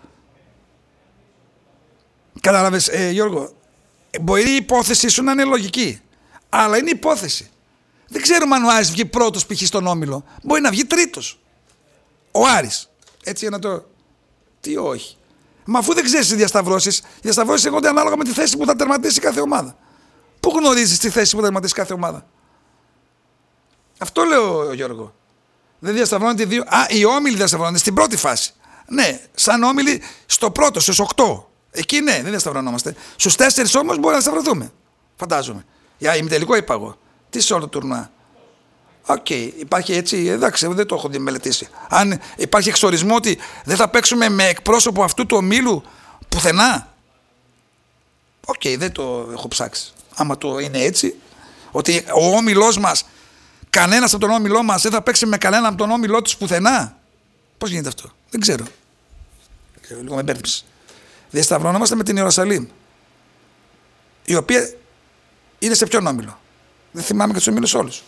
Κατάλαβες, ε, Γιώργο. Μπορεί η υπόθεση σου να είναι λογική, αλλά είναι υπόθεση. Δεν ξέρουμε αν ο Άρης βγει πρώτος π.χ. στον Όμιλο. Μπορεί να βγει τρίτος. Ο Άρης. Έτσι για να το... Τι όχι. Μα αφού δεν ξέρεις τις διασταυρώσεις, οι διασταυρώσεις εγγόνται ανάλογα με τη θέση που θα τερματίσει κάθε ομάδα. Πού γνωρίζεις τη θέση που θα τερματίσει κάθε ομάδα? Αυτό λέω, ο Γιώργο. Δεν διασταυρώνεται δύο... Α, οι όμιλοι διασταυρώνονται στην πρώτη φάση. Ναι, σαν όμιλοι στο πρώτο, στους οκτώ. Εκεί ναι, δεν διασταυρωνόμαστε. Στους τέσσερις όμως μπορεί να διασταυρωθούμε. Φαντάζομαι. Για ημιτελικό είπα εγώ. Τι σε όλο το τουρνουά. Οκ, okay, υπάρχει έτσι, εντάξει, δεν το έχω μελετήσει. Αν υπάρχει εξορισμό ότι δεν θα παίξουμε με εκπρόσωπο αυτού του ομίλου πουθενά. Οκ, okay, δεν το έχω ψάξει. Άμα το είναι έτσι, ότι ο όμιλός μας, κανένας από τον όμιλό μας δεν θα παίξει με κανέναν από τον όμιλό τους πουθενά. Πώς γίνεται αυτό? Δεν ξέρω. Λίγο με μπέρδεψε. Διασταυρωνόμαστε με την Ιερουσαλήμ, η οποία είναι σε ποιον όμιλο? Δεν θυμάμαι και τους ομίλους όλους.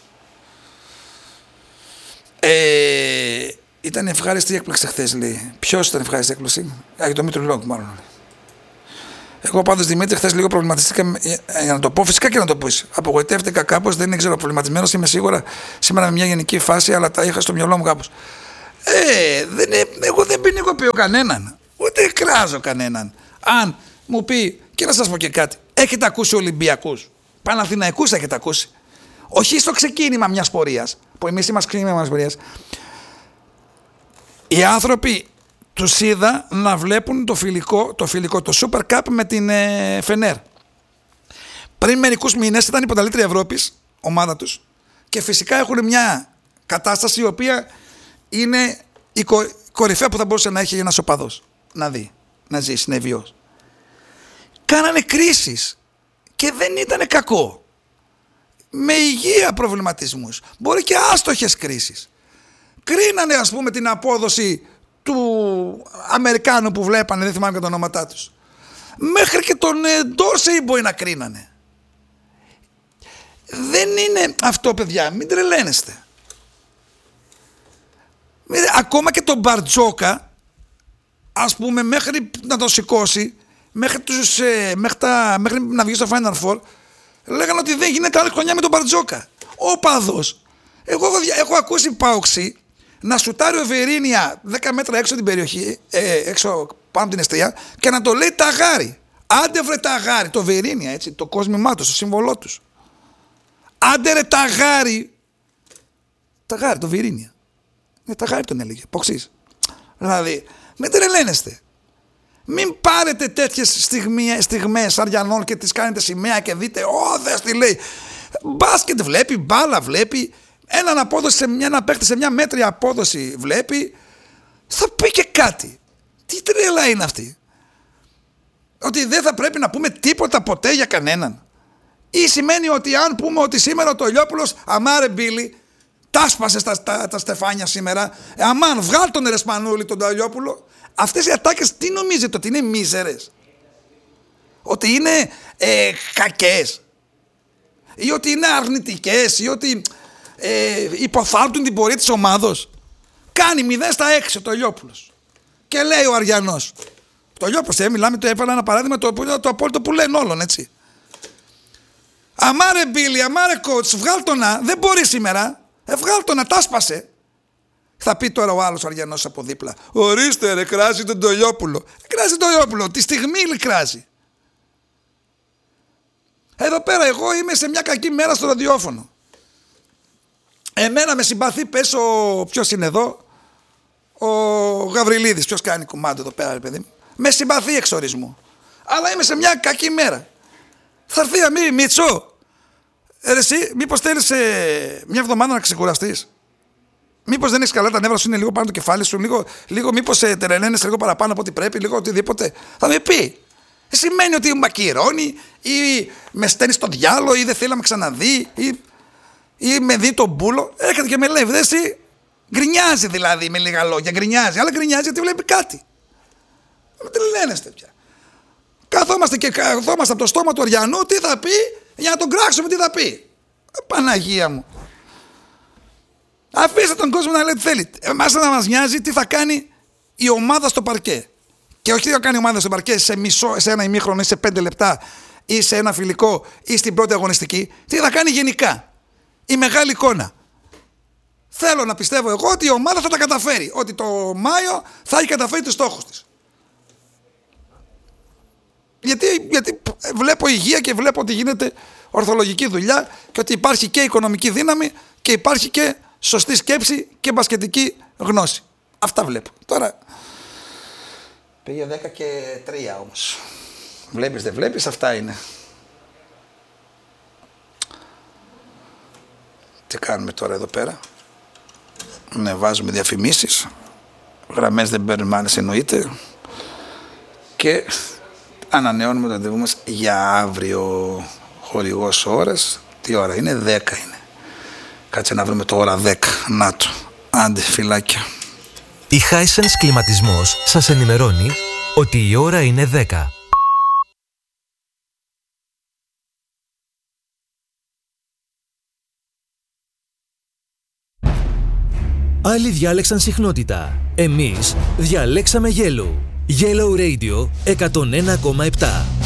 Ε, ήταν ευχάριστη έκπληξη χθες, λέει. Ποιος ήταν ευχάριστη έκπληξη? Α, για το Μήτρο Λόγκ, μάλλον. Εγώ πάντως Δημήτρη, χθες λίγο προβληματιστήκα για να το πω, φυσικά και να το πεις. Απογοητεύτηκα κάπως, δεν ξέρω, προβληματισμένος είμαι σίγουρα σήμερα με μια γενική φάση, αλλά τα είχα στο μυαλό μου κάπως. Ε, δεν, εγώ δεν ποινικοποιώ κανέναν, ούτε κράζω κανέναν. Αν μου πει, και να σας πω και κάτι, έχετε ακούσει Ολυμπιακούς, Παναθηναϊκούς έχετε ακούσει. Όχι στο ξεκίνημα μιας πορείας, που εμείς είμαστε ξεκίνημα μιας πορείας. Οι άνθρωποι τους είδα να βλέπουν το φιλικό, το φιλικό, το Super Cup με την ε, Φενέρ. Πριν μερικούς μήνες ήταν η πρωταθλήτρια Ευρώπης, ομάδα τους, και φυσικά έχουν μια κατάσταση η οποία είναι η κο, κορυφαία που θα μπορούσε να έχει ένας οπαδός. Να δει, να ζήσει, να βιώσει. Κάνανε κρίσεις και δεν ήταν κακό. Με υγεία προβληματισμούς. Μπορεί και άστοχες κρίσεις. Κρίνανε ας πούμε την απόδοση του Αμερικάνου που βλέπανε, δεν θυμάμαι και τα ονόματά τους. Μέχρι και τον ε, Ντόρσεϊ μπορεί να κρίνανε. Δεν είναι αυτό, παιδιά, μην τρελαίνεστε. Ακόμα και τον Μπαρτζόκα, ας πούμε, μέχρι να το σηκώσει, μέχρι, τους, ε, μέχρι, τα, μέχρι να βγει στο Final Four, λέγανε ότι δεν γίνεται άλλη χρονιά με τον Μπαρτζόκα. Ο παδός. Εγώ έχω, έχω ακούσει Πάοξη να σουτάρει ο Βερίνια δέκα μέτρα έξω την περιοχή, ε, έξω πάνω από την εστία, και να το λέει ταγάρι. Άντε βρε ταγάρι, το Βερίνια, έτσι, το κόσμημά του, το σύμβολό τους. Άντε ρε ταγάρι. Ταγάρι, το Βερίνια. Ναι, ταγάρι τον έλεγε, Ποξής. Δηλαδή, μην τρελαίνεστε. Μην πάρετε τέτοιες στιγμές Αριανών και τις κάνετε σημαία και δείτε, ω, δες τι λέει. Μπάσκετ βλέπει, μπάλα βλέπει, έναν απόδοση σε μια, ένα παίχτη σε μια μέτρια απόδοση βλέπει, θα πει και κάτι. Τι τρέλα είναι αυτή. Ότι δεν θα πρέπει να πούμε τίποτα ποτέ για κανέναν. Ή σημαίνει ότι αν πούμε ότι σήμερα ο Τολιόπουλος, αμάρε Μπίλη, τάσπασε στα, τα, τα στεφάνια σήμερα, αμάν βγάλ τον ρε Σπανούλη τον Τολιόπουλο, αυτές οι ατάκες τι νομίζετε, ότι είναι μίζερες, ότι είναι ε, κακές, ή ότι είναι αρνητικές, ή ότι ε, υποθάλπτουν την πορεία της ομάδος. Κάνει μηδέν στα έξι ο Τολιόπουλος και λέει ο Αριανός, Τολιόπουλος, ε, μιλάμε, το έβαλα ένα παράδειγμα το, το, το απόλυτο που λένε όλων, έτσι. Αμάρε Μπίλι, αμάρε coach, βγάλ το να, δεν μπορεί σήμερα, ε, βγάλ το να, τάσπασε. Θα πει τώρα ο άλλος Αριανός από δίπλα, ορίστε ρε, κράζει τον Τολιόπουλο. Κράζει τον Τολιόπουλο, τη στιγμή κράζει. Εδώ πέρα εγώ είμαι σε μια κακή μέρα στο ραδιόφωνο. Εμένα με συμπαθεί, πες ο, ποιος είναι εδώ, ο Γαβριλίδης, ποιος κάνει κουμάντο εδώ πέρα, ρε παιδί μου. Με συμπαθεί εξ ορισμού. Αλλά είμαι σε μια κακή μέρα. Θα έρθει αμή, Μίτσο, ε, εσύ, μήπως θέλεις ε, μια εβδομάδα να ξεκουραστείς. Μήπως δεν έχεις καλά τα νεύρα σου, είναι λίγο πάνω το κεφάλι σου, λίγο, λίγο μήπως ε, τερελαίνεσαι λίγο παραπάνω από ό,τι πρέπει, λίγο οτιδήποτε. Θα με πει. Ε, σημαίνει ότι με ακυρώνει ή με στέλνει στο διάλογο ή δεν θέλει να με ξαναδεί ή, ή με δει τον μπούλο. Έρχεται και με λέει, δε εσύ, γκρινιάζει δηλαδή με λίγα λόγια, γκρινιάζει, αλλά γκρινιάζει γιατί βλέπει κάτι. Με τρελαίνεστε πια. Καθόμαστε και καθόμαστε από το στόμα του Αριανού, τι θα πει, για να τον κράξουμε τι θα πει. Παναγία μου. Αφήστε τον κόσμο να λέει τι θέλει. Εμάς να μας νοιάζει τι θα κάνει η ομάδα στο παρκέ. Και όχι τι θα κάνει η ομάδα στο παρκέ σε, μισό, σε ένα ημίχρονο ή σε πέντε λεπτά ή σε ένα φιλικό ή στην πρώτη αγωνιστική. Τι θα κάνει γενικά. Η μεγάλη εικόνα. Θέλω να πιστεύω εγώ ότι η ομάδα θα τα καταφέρει. Ότι το Μάιο θα έχει καταφέρει τους στόχους της. Γιατί, γιατί βλέπω υγεία και βλέπω ότι γίνεται ορθολογική δουλειά και ότι υπάρχει και οικονομική δύναμη και υπάρχει και σωστή σκέψη και μπασκετική γνώση. Αυτά βλέπω. Τώρα πήγε δέκα και τρία όμως. Βλέπεις δεν βλέπεις, αυτά είναι. Τι κάνουμε τώρα εδώ πέρα. Ναι, βάζουμε διαφημίσεις. Γραμμές δεν παίρνουμε άλλες εννοείται. Και ανανεώνουμε το ραντεβού μας για αύριο. Χορηγός ώρες. Τι ώρα είναι, δέκα είναι. Κάτσε να βρούμε το ώρα δέκα. Να το. Άντε φυλάκια. Η Hisense κλιματισμός σας ενημερώνει ότι η ώρα είναι δέκα. Άλλοι διάλεξαν συχνότητα. Εμείς διαλέξαμε Yellow. Yellow Radio εκατόν ένα κόμμα επτά.